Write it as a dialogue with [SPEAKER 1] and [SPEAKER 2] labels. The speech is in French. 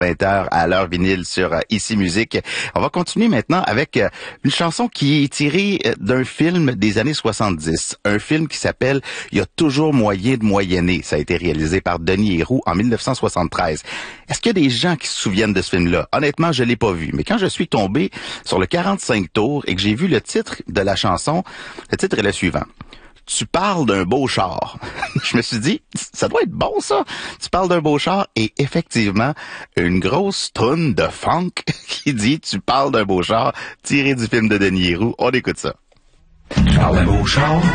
[SPEAKER 1] 20h à l'heure vinyle sur Ici Musique. On va continuer maintenant avec une chanson qui est tirée d'un film des années 70. Un film qui s'appelle « Il y a toujours moyen de moyenner ». Ça a été réalisé par Denis Héroux en 1973. Est-ce qu'il y a des gens qui se souviennent de ce film-là? Honnêtement, je l'ai pas vu. Mais quand je suis tombé sur le 45 tours et que j'ai vu le titre de la chanson, le titre est le suivant. Tu parles d'un beau char. Je me suis dit, ça doit être bon ça. Tu parles d'un beau char et effectivement, une grosse toune de funk qui dit tu parles d'un beau char tiré du film de Denis Héroux. On écoute ça.
[SPEAKER 2] Tu parles d'un beau char?